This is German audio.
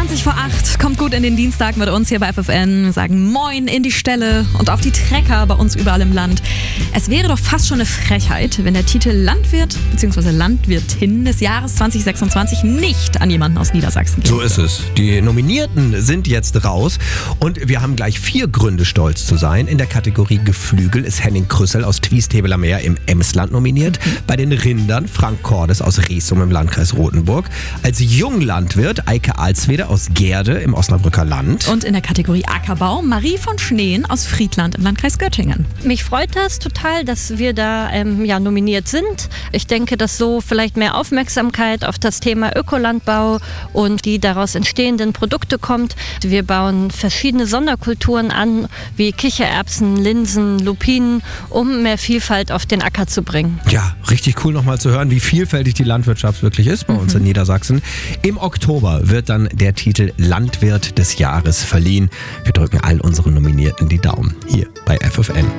20:08, kommt gut in den Dienstag mit uns hier bei FFN. Wir sagen Moin in die Ställe und auf die Trecker bei uns überall im Land. Es wäre doch fast schon eine Frechheit, wenn der Titel Landwirt bzw. Landwirtin des Jahres 2026 nicht an jemanden aus Niedersachsen geht. So ist es. Die Nominierten sind jetzt raus und wir haben gleich 4 Gründe, stolz zu sein. In der Kategorie Geflügel ist Henning Krüssel aus Twiestebeler Meer im Emsland nominiert. Bei den Rindern Frank Cordes aus Riesum im Landkreis Rothenburg. Als Junglandwirt Eike Alswede aus Gerde im Osnabrücker Land. Und in der Kategorie Ackerbau Marie von Schneen aus Friedland im Landkreis Göttingen. Mich freut das total, dass wir da nominiert sind. Ich denke, dass so vielleicht mehr Aufmerksamkeit auf das Thema Ökolandbau und die daraus entstehenden Produkte kommt. Wir bauen verschiedene Sonderkulturen an, wie Kichererbsen, Linsen, Lupinen, um mehr Vielfalt auf den Acker zu bringen. Ja, richtig cool nochmal zu hören, wie vielfältig die Landwirtschaft wirklich ist bei uns in Niedersachsen. Im Oktober wird dann der Titel Landwirt des Jahres verliehen. Wir drücken all unseren Nominierten die Daumen hier bei FFN.